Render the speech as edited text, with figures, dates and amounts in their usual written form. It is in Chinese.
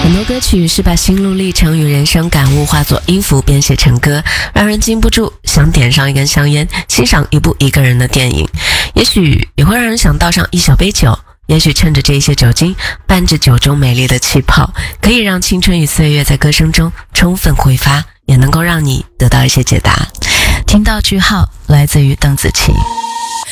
很多歌曲是把心路历程与人生感悟化作音符编写成歌，让人禁不住想点上一根香烟，欣赏一部一个人的电影。也许也会让人想倒上一小杯酒，也许趁着这些酒精，伴着酒中美丽的气泡，可以让青春与岁月在歌声中充分挥发，也能够让你得到一些解答。听到句号来自于邓紫棋。